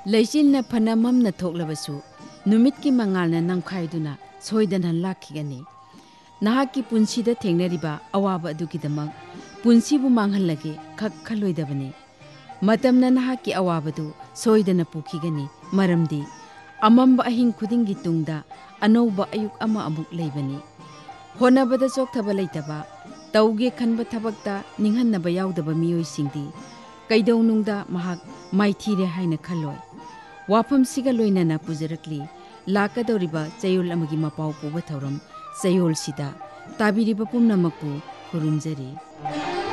ꯂꯩꯆꯤꯟꯅ ꯐꯅ ꯃꯝꯅ ꯊꯣꯛꯂꯕꯁꯨ ꯅꯨꯃꯤꯠꯀꯤ ꯃꯉꯥꯜꯅ ꯅꯝꯈꯥꯏꯗꯨꯅ ꯁꯣꯏꯗꯅ ꯂꯥꯛꯈꯤꯒꯅꯤ꯫ ꯅꯍꯥꯛꯀꯤ ꯄꯨꯟꯁꯤꯗ ꯊꯦꯡꯅꯔꯤꯕ ꯑꯋꯥꯕ ꯑꯗꯨꯒꯤꯗꯃꯛ ꯄꯨꯟꯁꯤꯕꯨ ꯃꯥꯡꯍꯜꯂꯒꯦ ꯈꯛ ꯈꯜꯂꯣꯏꯗꯕꯅꯤ꯫ ꯃꯇꯝꯅ ꯅꯍꯥꯛꯀꯤ ꯑꯋꯥꯕꯗꯨ ꯁꯣꯏꯗꯅ ꯄꯨꯈꯤꯒꯅꯤ, ꯃꯔꯝꯗꯤ ꯑꯃꯝꯕ ꯑꯍꯤꯡ ꯈꯨꯗꯤꯡꯒꯤ ꯇꯨꯡꯗ ꯑꯅꯧꯕ ꯑꯌꯨꯛ ꯑꯃ ꯑꯃꯨꯛ ꯂꯩꯕꯅꯤ꯫ ꯍꯣꯠꯅꯕꯗ ꯆꯣꯛꯊꯕ ꯂꯩꯇꯕ, ꯇꯧꯒꯦ ꯈꯟꯕ ꯊꯕꯛꯇ ꯅꯤꯡꯍꯟꯅꯕ ꯌꯥꯎꯗꯕ ꯃꯤꯑꯣꯏꯁꯤꯡꯗꯤ ꯀꯩꯗꯧꯅꯨꯡꯗ ꯃꯍꯥꯛ ꯃꯥꯏꯊꯤꯔꯦ ꯍꯥꯏꯅ ꯈꯜꯂꯣꯏ꯫ ꯋꯥꯐꯝꯁꯤꯒ ꯂꯣꯏꯅꯅ ꯄꯨꯖꯔꯛꯂꯤ ꯂꯥꯛꯀꯗꯧꯔꯤꯕ ꯆꯌꯣꯜ ꯑꯃꯒꯤ ꯃꯄꯥꯎ ꯄꯨꯕ ꯊꯧꯔꯝ ꯆꯌꯣꯜꯁꯤꯗ ꯇꯥꯕꯤꯔꯤꯕ ꯄꯨꯝꯅꯃꯛꯄꯨ ꯈꯨꯔꯨꯝꯖꯔꯤ꯫